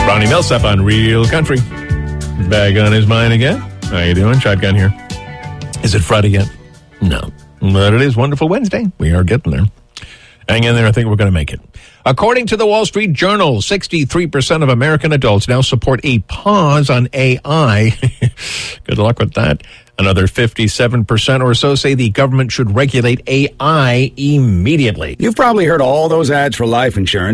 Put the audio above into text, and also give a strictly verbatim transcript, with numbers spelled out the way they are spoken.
Ronnie Millsap on Real Country. Bag on his mind again. How you doing? Shotgun here. Is it Friday yet? No. But it is Wonderful Wednesday. We are getting there. Hang in there. I think we're going to make it. According to the Wall Street Journal, sixty-three percent of American adults now support a pause on A I. Good luck with that. Another fifty-seven percent or so say the government should regulate A I immediately. You've probably heard all those ads for life insurance.